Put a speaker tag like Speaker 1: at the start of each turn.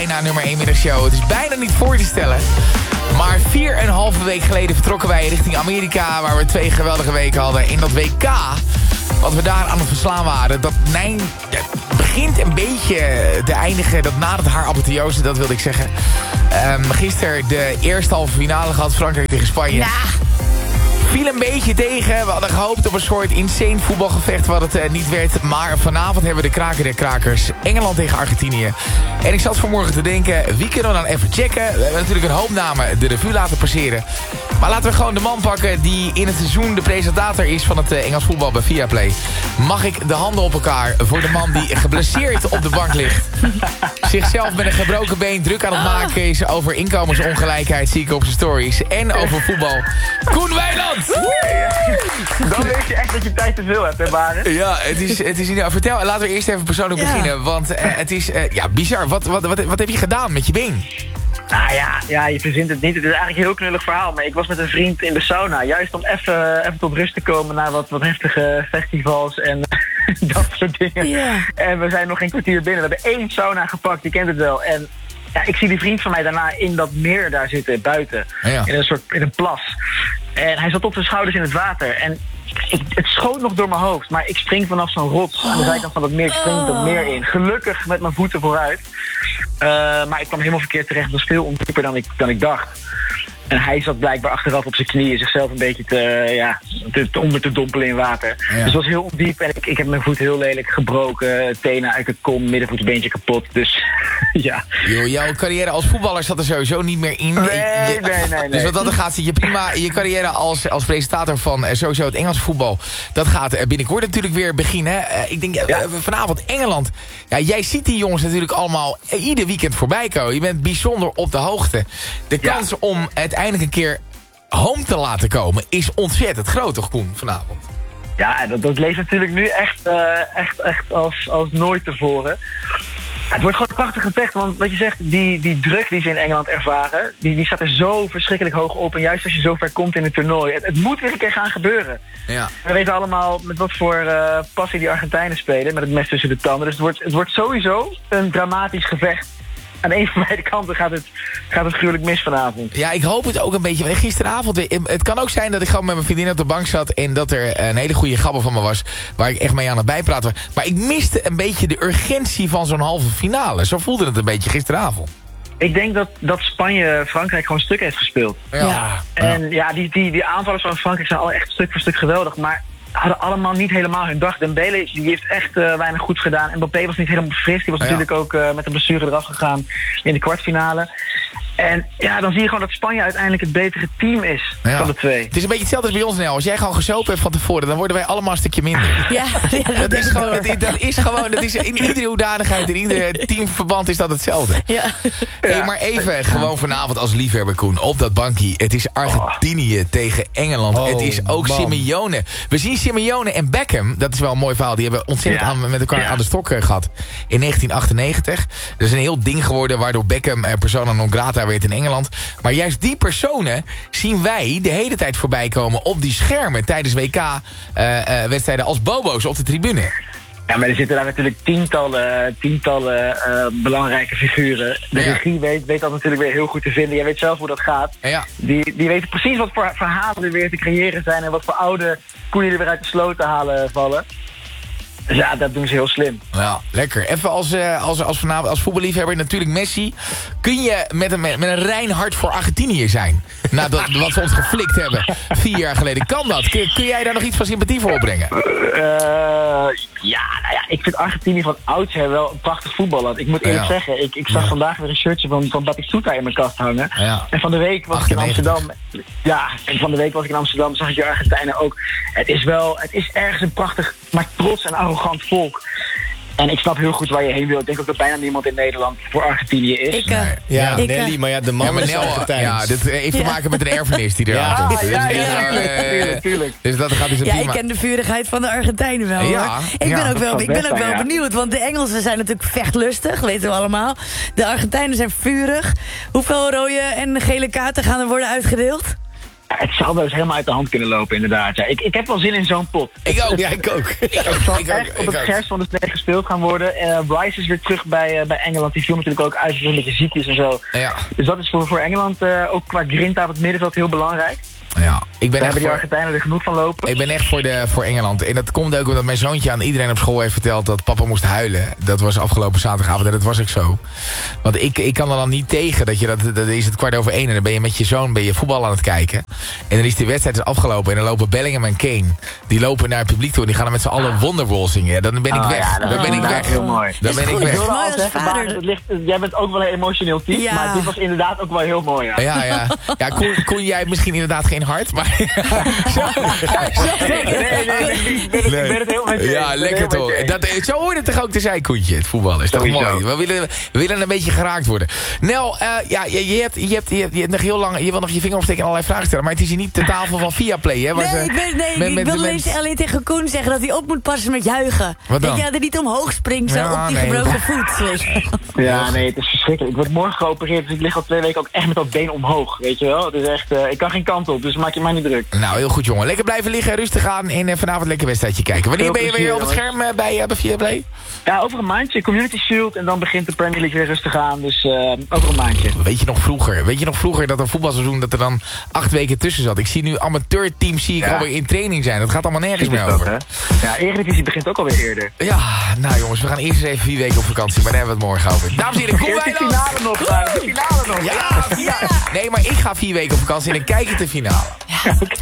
Speaker 1: Na nummer 1 middagshow. Het is bijna niet voor te stellen. Maar 4,5 week geleden vertrokken wij richting Amerika, waar we 2 geweldige weken hadden. In dat WK, wat we daar aan het verslaan waren, dat begint een beetje te eindigen. Dat nadert haar apotheose, dat wilde ik zeggen. Gisteren de eerste halve finale gehad, Frankrijk tegen Spanje. Viel een beetje tegen. We hadden gehoopt op een soort insane voetbalgevecht wat het niet werd. Maar vanavond hebben we de kraker der krakers. Engeland tegen Argentinië. En ik zat vanmorgen te denken, wie kunnen we dan even checken? We hebben natuurlijk een hoop namen de revue laten passeren. Maar laten we gewoon de man pakken die in het seizoen de presentator is van het Engels voetbal bij Viaplay. Mag ik de handen op elkaar voor de man die geblesseerd op de bank ligt. Zichzelf met een gebroken been druk aan het maken is over inkomensongelijkheid, zie ik op zijn stories. En over voetbal. Koen Weiland!
Speaker 2: Dan weet je echt dat je tijd te veel hebt, hè, Barend?
Speaker 1: Ja, het is niet. Vertel, laten we eerst even persoonlijk beginnen. Want het is bizar. Wat heb je gedaan met je been?
Speaker 2: Nou ja, je verzint het niet. Het is eigenlijk een heel knullig verhaal. Maar ik was met een vriend in de sauna. Juist om even tot rust te komen na wat heftige festivals en dat soort dingen. Yeah. En we zijn nog geen kwartier binnen. We hebben 1 sauna gepakt, je kent het wel. En ja, ik zie die vriend van mij daarna in dat meer daar zitten, buiten. Ja. In een plas. En hij zat op zijn schouders in het water. En het schoot nog door mijn hoofd. Maar ik spring vanaf zo'n rots aan de zijkant van dat meer. Ik spring dat meer in. Gelukkig met mijn voeten vooruit. Maar ik kwam helemaal verkeerd terecht. Het was veel ondieper dan ik dacht. En hij zat blijkbaar achteraf op zijn knieën zichzelf een beetje onder te dompelen in water. Ja. Dus het was heel ondiep en ik heb mijn voet heel lelijk gebroken. Tenen uit het kom, middenvoetbeentje kapot. Dus ja.
Speaker 1: Yo, jouw carrière als voetballer zat er sowieso niet meer in.
Speaker 2: Nee.
Speaker 1: Dus wat dat gaat, zit je prima. Je carrière als presentator van sowieso het Engelse voetbal. Dat gaat binnenkort natuurlijk weer beginnen. Ik denk vanavond Engeland. Ja, jij ziet die jongens natuurlijk allemaal ieder weekend voorbij komen. Je bent bijzonder op de hoogte. De kans om uiteindelijk een keer home te laten komen is ontzettend groot, toch, Koen, vanavond?
Speaker 2: Ja, dat leeft natuurlijk nu echt als nooit tevoren. Het wordt gewoon een prachtig gevecht, want wat je zegt, die druk die ze in Engeland ervaren, die staat er zo verschrikkelijk hoog op. En juist als je zo ver komt in het toernooi, het moet weer een keer gaan gebeuren. Ja. We weten allemaal met wat voor passie die Argentijnen spelen, met het mes tussen de tanden. Dus het wordt sowieso een dramatisch gevecht. Aan een van beide kanten gaat het gruwelijk mis vanavond.
Speaker 1: Ja, ik hoop het ook een beetje. Gisteravond, het kan ook zijn dat ik gewoon met mijn vriendin op de bank zat en dat er een hele goede grabbel van me was, waar ik echt mee aan het bijpraten was. Maar ik miste een beetje de urgentie van zo'n halve finale. Zo voelde het een beetje gisteravond.
Speaker 2: Ik denk dat Spanje Frankrijk gewoon stuk heeft gespeeld.
Speaker 1: Ja.
Speaker 2: En die aanvallers van Frankrijk zijn al echt stuk voor stuk geweldig, maar hadden allemaal niet helemaal hun dag. Dembele die heeft echt weinig goed gedaan. En Mbappé was niet helemaal fris. Die was natuurlijk ook met een blessure eraf gegaan in de kwartfinale. En ja, dan zie je gewoon dat Spanje uiteindelijk het betere team is van de twee.
Speaker 1: Het is een beetje hetzelfde als bij ons, Nel. Als jij gewoon gesopen hebt van tevoren, dan worden wij allemaal een stukje minder.
Speaker 3: Ja,
Speaker 1: dat is in iedere hoedanigheid, in ieder teamverband is dat hetzelfde. Ja. Hey, maar even gewoon vanavond als liefhebber, Koen, op dat bankje. Het is Argentinië tegen Engeland. Het is ook Simeone. We zien Simeone en Beckham, dat is wel een mooi verhaal. Die hebben ontzettend met elkaar aan de stok gehad in 1998. Dat is een heel ding geworden, waardoor Beckham persona non grata werd in Engeland. Maar juist die personen zien wij de hele tijd voorbij komen op die schermen tijdens WK-wedstrijden als bobo's op de tribune.
Speaker 2: Ja, maar er zitten daar natuurlijk tientallen belangrijke figuren. De regie weet dat natuurlijk weer heel goed te vinden. Jij weet zelf hoe dat gaat. Ja. Die weten precies wat voor verhalen er weer te creëren zijn en wat voor oude koeien er weer uit de sloot te halen vallen. Dus ja, dat doen ze heel slim.
Speaker 1: Ja, lekker. Even als voetballiefhebber, natuurlijk Messi. Kun je met een rein hart voor Argentinië zijn? Na wat ze ons geflikt hebben 4 jaar geleden. Kan dat? Kun jij daar nog iets van sympathie voor opbrengen?
Speaker 2: Ik vind Argentinië van oudsher wel een prachtig voetballand. Ik moet eerlijk zeggen, ik zag vandaag weer een shirtje van Batistuta in mijn kast hangen. Ja. En van de week was ik in Amsterdam. Ja, en van de week was ik in Amsterdam, zag ik de Argentijnen ook. Het is ergens een prachtig, maar trots en arrogant volk. En ik snap heel goed waar je heen wil. Ik denk ook dat bijna niemand in Nederland voor Argentinië is.
Speaker 4: Nelly, maar de man is Argentijn.
Speaker 1: Ja, dit heeft te maken met een erfenis die eraan komt.
Speaker 2: Tuurlijk.
Speaker 1: Dus dat gaat dus prima.
Speaker 3: Ik ken de vurigheid van de Argentijnen wel.
Speaker 1: Ja,
Speaker 3: ik ben ook wel benieuwd, want de Engelsen zijn natuurlijk vechtlustig, weten we allemaal. De Argentijnen zijn vurig. Hoeveel rode en gele kaarten gaan er worden uitgedeeld?
Speaker 2: Het zou wel eens helemaal uit de hand kunnen lopen, inderdaad. Ja, ik heb wel zin in zo'n pot.
Speaker 1: Ik ook.
Speaker 2: Het zal echt op het scherpst van de snee gespeeld gaan worden. Rice is weer terug bij Engeland. Die viel natuurlijk ook uit omdat hij ziek is en zo.
Speaker 1: Ja.
Speaker 2: Dus dat is voor Engeland ook qua grinta op het middenveld heel belangrijk.
Speaker 1: Ja,
Speaker 2: Daar hebben die Argentijnen er genoeg van lopen.
Speaker 1: Ik ben echt voor Engeland. En dat komt ook omdat mijn zoontje aan iedereen op school heeft verteld dat papa moest huilen. Dat was afgelopen zaterdagavond en dat was ook zo. Want ik kan er dan niet tegen dat is het 1:15 en dan ben je met je zoon voetbal aan het kijken. En dan is die wedstrijd dus afgelopen en dan lopen Bellingham en Kane. Die lopen naar het publiek toe en die gaan dan met z'n allen Wonderwall zingen. Ja, dan ben ik weg.
Speaker 2: Ja, dan ben ik weg. Heel mooi.
Speaker 1: Dan ben ik weg.
Speaker 2: Ik wilde al zeggen, jij bent ook wel een emotioneel type,
Speaker 3: ja.
Speaker 2: maar dit was inderdaad ook wel heel mooi.
Speaker 1: Ja. Kon jij misschien inderdaad geen hart, maar...
Speaker 2: Nee, ik ben het heel met je.
Speaker 1: Ja, lekker toch. Zo hoort het toch ook te zijn, Koentje, het voetbal. Is toch mooi. We willen een beetje geraakt worden. Nel, je hebt nog heel lang... Je wil nog je vinger opsteken en allerlei vragen stellen. Maar het is hier niet de tafel van Viaplay, hè?
Speaker 3: Ik wil alleen tegen Koen zeggen dat hij op moet passen met juichen.
Speaker 1: Wat dan?
Speaker 3: Dat je er niet omhoog springt zo op die gebroken voet.
Speaker 2: Ja, nee, het is verschrikkelijk. Ik word morgen geopereerd, dus ik lig al 2 weken ook echt met dat been omhoog. Weet je wel? Het is echt... ik kan geen kant op, dus maak je mij niet druk.
Speaker 1: Nou, heel goed, jongen. Lekker blijven liggen, rustig aan en vanavond lekker wedstrijdje kijken. Wanneer ben je weer op het scherm bij Viaplay?
Speaker 2: Ja, over een maandje. Community Shield en dan begint de Premier League weer rustig aan. Dus over een maandje.
Speaker 1: Weet je nog vroeger dat een voetbalseizoen dat er dan 8 weken tussen zat? Ik zie nu amateurteams alweer in training zijn. Dat gaat allemaal nergens meer over.
Speaker 2: Ja, Eredivisie begint ook alweer eerder.
Speaker 1: Ja, nou jongens, we gaan eerst even 4 weken op vakantie. Maar daar hebben we het morgen over. Dames en heren, Koen Wijnands.
Speaker 2: De finale nog.
Speaker 1: Ja, nee, maar ik ga 4 weken op vakantie en dan kijk ik de finale.
Speaker 2: Ja, oké.